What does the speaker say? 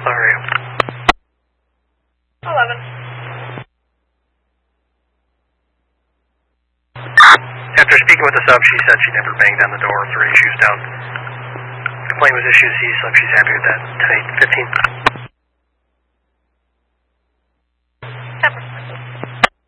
How are you? 11. After speaking with the sub, she said she never banged down the door. 3 issues down. Complaint was issued. She slept. She's happy with that. 10-8-15.